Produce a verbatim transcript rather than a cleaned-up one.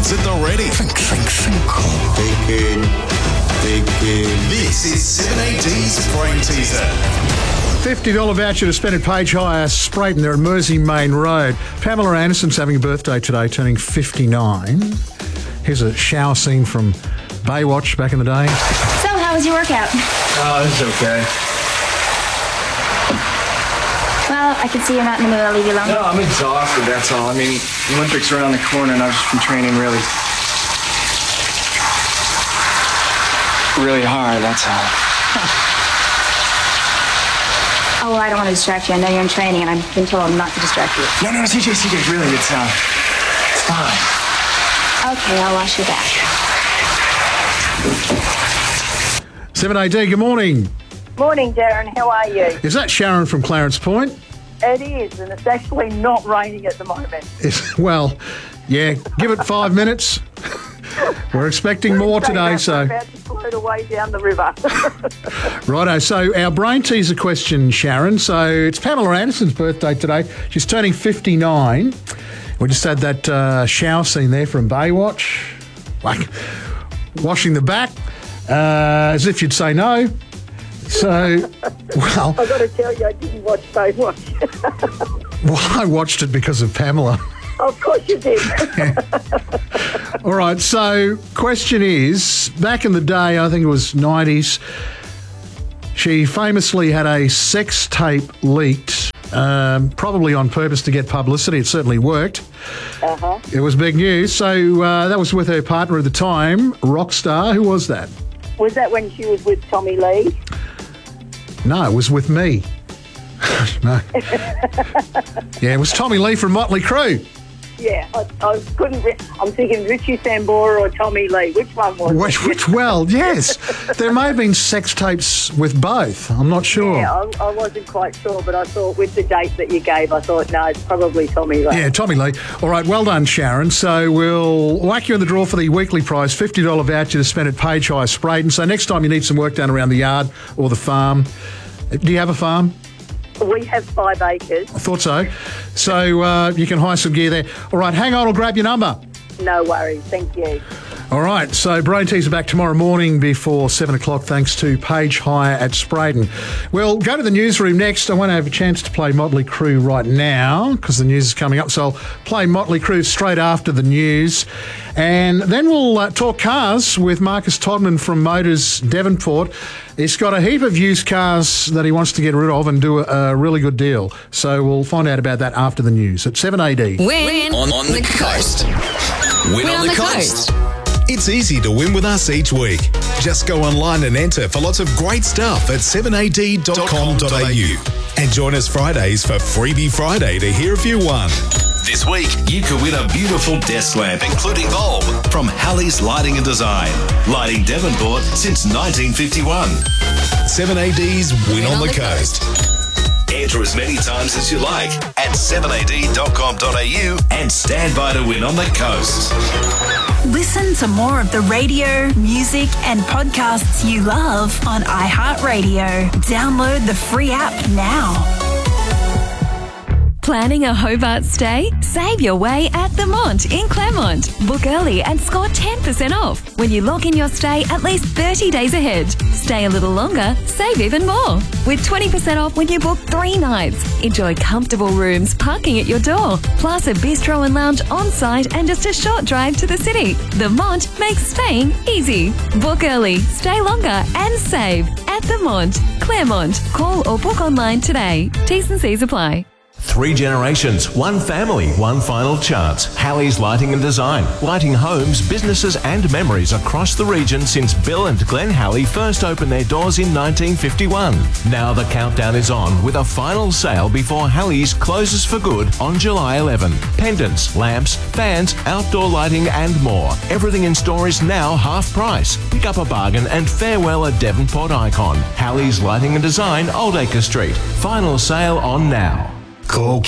at the ready. Think, think, think. Thinking, thinking. This is seven A D's Brain Teaser. fifty dollars voucher to spend at Page Hire, Sprayton. They're at Mersey Main Road. Pamela Anderson's having a birthday today, turning fifty-nine. Here's a shower scene from Baywatch back in the day. So, how was your workout? Oh, it's okay. Well, I can see you're not in the mood. I'll leave you alone. No, I'm exhausted, that's all. I mean, the Olympics are around the corner and I've just been training really, really hard, that's all. Oh, well, I don't want to distract you. I know you're in training, and I've been told not to distract you. No, no, no, C J, C J, really, it's, uh, it's fine. Okay, I'll wash your back. seven A D, good morning. Morning, Darren. How are you? Is that Sharon from Clarence Point? It is, and it's actually not raining at the moment. It's, well, yeah, give it five minutes. We're expecting more today, so... We're about to float away down the river. Righto, so our brain teaser question, Sharon. So it's Pamela Anderson's birthday today. She's turning fifty-nine. We just had that uh, shower scene there from Baywatch. Like, washing the back, uh, as if you'd say no. So, well... I've got to tell you, I didn't watch Baywatch. Well, I watched it because of Pamela. Of course you did. All right, so question is, back in the day, I think it was nineties, she famously had a sex tape leaked, um, probably on purpose to get publicity. It certainly worked. Uh-huh. It was big news. So uh, that was with her partner at the time, rock star. Who was that? Was that when she was with Tommy Lee? No, it was with me. No. Yeah, it was Tommy Lee from Motley Crue. Yeah, I, I couldn't... Re- I'm thinking Richie Sambora or Tommy Lee. Which one was Which, it? which, well, yes. There may have been sex tapes with both. I'm not sure. Yeah, I, I wasn't quite sure, but I thought with the date that you gave, I thought, no, it's probably Tommy Lee. Yeah, Tommy Lee. All right, well done, Sharon. So we'll whack you in the draw for the weekly prize, fifty dollars voucher to spend at Page Hire, Sprayton. So next time you need some work done around the yard or the farm. Do you have a farm? We have five acres. I thought so. So uh, you can hire some gear there. All right, hang on, I'll grab your number. No worries, thank you. All right, so Brain Teaser back tomorrow morning before seven o'clock thanks to Page Hire at Sprayton. We'll go to the newsroom next. I won't have a chance to play Motley Crue right now because the news is coming up, so I'll play Motley Crue straight after the news. And then we'll uh, talk cars with Marcus Todman from Motors Devonport. He's got a heap of used cars that he wants to get rid of and do a, a really good deal. So we'll find out about that after the news at seven A D. Win On, on the coast. Win, Win on, on the, the coast. coast. It's easy to win with us each week. Just go online and enter for lots of great stuff at seven a d dot com dot a u. And join us Fridays for Freebie Friday to hear if you won. This week, you could win a beautiful desk lamp, including bulb, from Halley's Lighting and Design. Lighting Devonport since nineteen fifty-one. seven A D's Win, Win on, on the, the Coast. coast. Enter as many times as you like at seven a d dot com dot a u and stand by to win on the coast. Listen to more of the radio, music, and podcasts you love on iHeartRadio. Download the free app now. Planning a Hobart stay? Save your way at The Mont in Claremont. Book early and score ten percent off when you log in your stay at least thirty days ahead. Stay a little longer, save even more. With twenty percent off when you book three nights. Enjoy comfortable rooms, parking at your door, plus a bistro and lounge on site and just a short drive to the city. The Mont makes staying easy. Book early, stay longer and save at The Mont, Claremont. Call or book online today. T's and C's apply. Three generations, one family, one final chance. Halley's Lighting and Design. Lighting homes, businesses and memories across the region since Bill and Glenn Halley first opened their doors in nineteen fifty-one. Now the countdown is on with a final sale before Halley's closes for good on July eleventh. Pendants, lamps, fans, outdoor lighting and more. Everything in store is now half price. Pick up a bargain and farewell a Devonport icon. Halley's Lighting and Design, Oldacre Street. Final sale on now. Call